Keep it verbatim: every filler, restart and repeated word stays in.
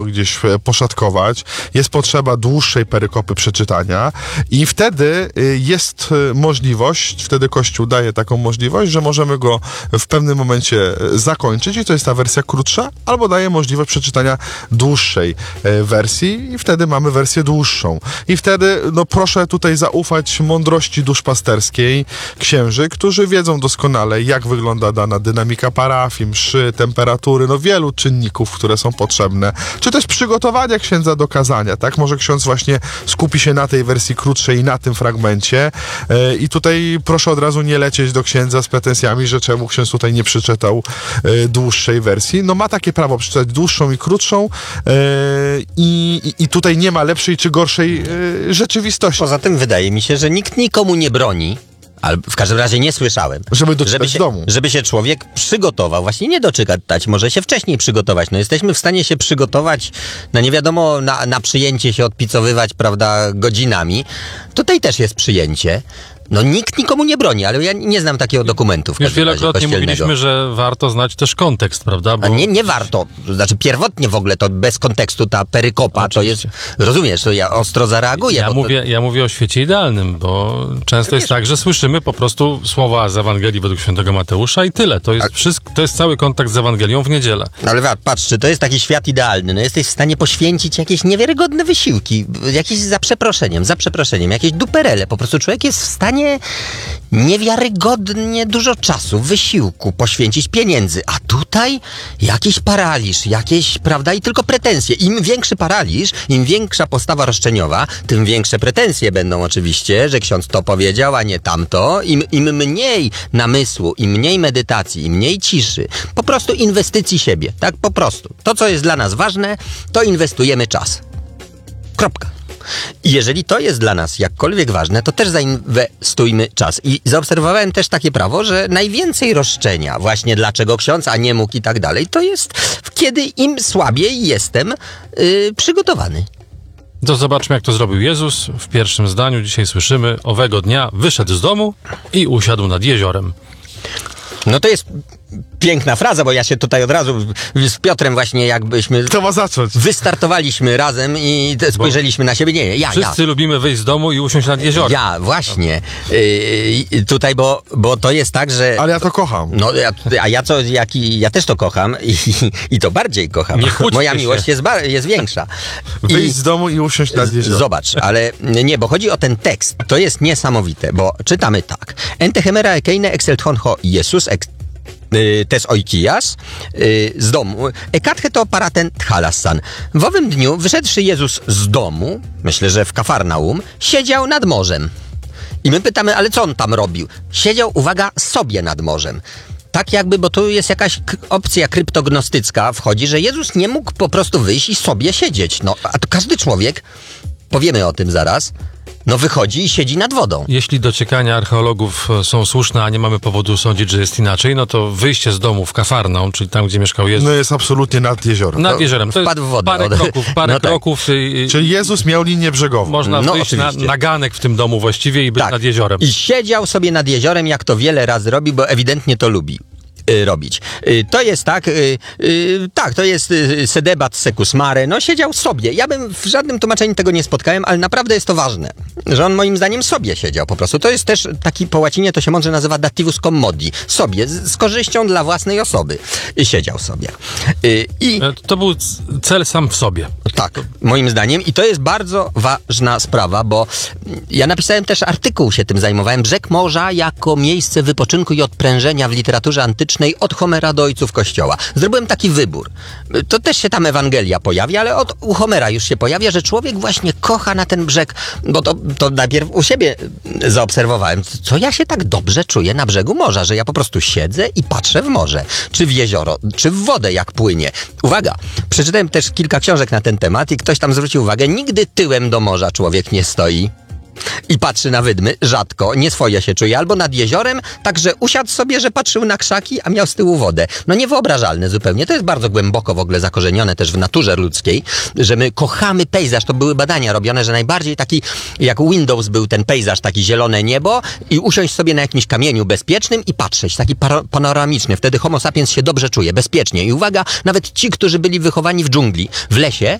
gdzieś poszatkować, jest potrzeba dłuższej perykopy przeczytania i wtedy jest możliwość, wtedy Kościół daje taką możliwość, że możemy go w pewnym momencie zakończyć i to jest ta wersja krótsza, albo daje możliwość przeczytania dłuższej wersji i wtedy mamy wersję dłuższą. I wtedy, no proszę tutaj zaufać mądrości duszpasterskiej księży, którzy wiedzą doskonale, jak wygląda dana dynamika parafii, mszy, temperatury, no wielu czynników, które są potrzebne. Czy też przygotowania księdza do kazania, tak? Może ksiądz właśnie skupi się na tej wersji krótszej i na tym fragmencie yy, i tutaj proszę od razu nie lecieć do księdza z pretensjami, że czemu ksiądz tutaj nie przeczytał yy, dłuższej wersji. No ma takie prawo przeczytać dłuższą i krótszą yy, i, i tutaj nie ma lepszej czy gorszej yy, rzeczywistości. Poza tym wydaje mi się, że nikt nikomu nie broni, ale w każdym razie nie słyszałem. Żeby doczytać żeby się, w domu. Żeby się człowiek przygotował, właśnie nie doczytać, może się wcześniej przygotować. No jesteśmy w stanie się przygotować, no nie wiadomo, na, na przyjęcie się odpicowywać, prawda, godzinami. Tutaj też jest przyjęcie. No nikt nikomu nie broni, ale ja nie znam takiego dokumentu w Już każdym razie wielokrotnie kościelnego. mówiliśmy, że warto znać też kontekst, prawda? Bo... A nie, nie warto. Znaczy pierwotnie w ogóle to bez kontekstu ta perykopa Oczywiście. to jest... Rozumiesz, to ja ostro zareaguję. Ja bo mówię, to... ja mówię o świecie idealnym, bo często jest tak, że słyszymy po prostu słowa z Ewangelii według świętego Mateusza i tyle. To jest A... wszystko, to jest cały kontakt z Ewangelią w niedzielę. No ale patrz, czy to jest taki świat idealny? No jesteś w stanie poświęcić jakieś niewiarygodne wysiłki, jakieś za przeproszeniem, za przeproszeniem, jakieś duperele. Po prostu człowiek jest w stanie niewiarygodnie dużo czasu, wysiłku poświęcić, pieniędzy, a tutaj jakiś paraliż, jakieś, prawda, i tylko pretensje. Im większy paraliż, im większa postawa roszczeniowa, tym większe pretensje będą oczywiście, że ksiądz to powiedział, a nie tamto. Im, im mniej namysłu, im mniej medytacji, im mniej ciszy, po prostu inwestycji siebie, tak, po prostu. To, co jest dla nas ważne, to inwestujemy czas. Kropka. I jeżeli to jest dla nas jakkolwiek ważne, to też zainwestujmy czas. I zaobserwowałem też takie prawo, że najwięcej roszczenia, właśnie dlaczego ksiądz, a nie mógł i tak dalej, to jest kiedy im słabiej jestem yy, przygotowany. To zobaczmy, jak to zrobił Jezus. W pierwszym zdaniu dzisiaj słyszymy: owego dnia wyszedł z domu i usiadł nad jeziorem. No to jest piękna fraza, bo ja się tutaj od razu z Piotrem właśnie jakbyśmy... Kto ma zacząć? Wystartowaliśmy razem i spojrzeliśmy na siebie. Nie, ja, Wszyscy ja. lubimy wyjść z domu i usiąść nad jeziorem. Ja, właśnie. Yy, tutaj, bo, bo to jest tak, że... Ale ja to kocham. No, ja, a ja co, jak, i- ja też to kocham i, i to bardziej kocham. Nie kłóćcie Moja się. miłość jest, bar- jest większa. Wyjść z domu i usiąść nad jeziorem. Zobacz, ale nie, bo chodzi o ten tekst. To jest niesamowite, bo czytamy tak. Entechemera ekeine exelthon ho Jesus ex y, tes oikias y, z domu. Ekathe to paraten thalassan. W owym dniu, wyszedłszy Jezus z domu, myślę, że w Kafarnaum, siedział nad morzem. I my pytamy, ale co on tam robił? Siedział, uwaga, sobie nad morzem. Tak jakby, bo tu jest jakaś k- opcja kryptognostycka wchodzi, że Jezus nie mógł po prostu wyjść i sobie siedzieć. No, a to każdy człowiek, powiemy o tym zaraz, no wychodzi i siedzi nad wodą. Jeśli dociekania archeologów są słuszne, a nie mamy powodu sądzić, że jest inaczej, no to wyjście z domu w Kafarnaum, czyli tam, gdzie mieszkał Jezus, No jest absolutnie nad jeziorem. nad To- jeziorem. To jest Wpadł w wodę. parę Od- kroków, parę no tak. kroków i, i Czyli Jezus miał linię brzegową. można No, wyjść na, oczywiście. na ganek w tym domu właściwie i być Tak. nad jeziorem. I siedział sobie nad jeziorem, jak to wiele razy robi, bo ewidentnie to lubi y, robić. Y, to jest tak, y, y, tak, to jest y, sedebat secus mare, no siedział sobie. Ja bym w żadnym tłumaczeniu tego nie spotkałem, ale naprawdę jest to ważne, że on moim zdaniem sobie siedział po prostu. To jest też taki po łacinie, to się mądrze nazywa dativus commodi. Sobie, z, z korzyścią dla własnej osoby. I siedział sobie. Y, I E, To był c- cel sam w sobie. tak, moim zdaniem. I to jest bardzo ważna sprawa, bo ja napisałem też artykuł, się tym zajmowałem. Brzeg Morza jako miejsce wypoczynku i odprężenia w literaturze antycznej od Homera do ojców Kościoła. Zrobiłem taki wybór. To też się tam Ewangelia pojawia, ale od, u Homera już się pojawia, że człowiek właśnie kocha na ten brzeg, bo to, to najpierw u siebie zaobserwowałem, co ja się tak dobrze czuję na brzegu morza, że ja po prostu siedzę i patrzę w morze, czy w jezioro, czy w wodę jak płynie. Uwaga, przeczytałem też kilka książek na ten temat i ktoś tam zwrócił uwagę, nigdy tyłem do morza człowiek nie stoi i patrzy na wydmy, rzadko, nie swoje się czuje, albo nad jeziorem, także usiadł sobie, że patrzył na krzaki, a miał z tyłu wodę. No niewyobrażalne zupełnie, to jest bardzo głęboko w ogóle zakorzenione też w naturze ludzkiej, że my kochamy pejzaż, to były badania robione, że najbardziej taki, jak Windows był ten pejzaż, taki zielone niebo i usiąść sobie na jakimś kamieniu bezpiecznym i patrzeć, taki paro- panoramiczny, wtedy homo sapiens się dobrze czuje, bezpiecznie i uwaga, nawet ci, którzy byli wychowani w dżungli, w lesie,